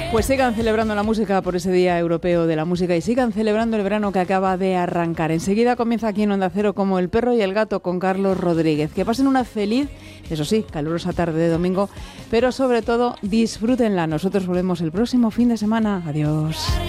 Pues sigan celebrando la música por ese Día Europeo de la Música y sigan celebrando el verano que acaba de arrancar. Enseguida comienza aquí en Onda Cero Como el perro y el gato con Carlos Rodríguez. Que pasen una feliz, eso sí, calurosa tarde de domingo, pero sobre todo disfrútenla. Nosotros volvemos el próximo fin de semana. Adiós.